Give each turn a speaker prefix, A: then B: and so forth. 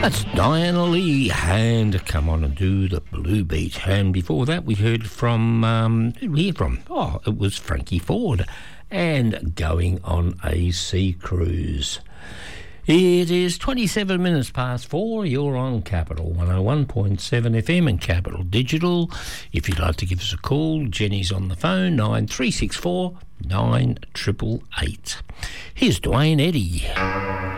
A: That's Diana Lee and Come On and Do the Blue Beat. And before that we heard from, who did we hear from? Oh, it was Frankie Ford and Going on a Sea Cruise. It is 27 minutes past 4. You're on Capital 101.7 FM and Capital Digital. If you'd like to give us a call, Jenny's on the phone, 9364 9888. Here's Dwayne Eddy.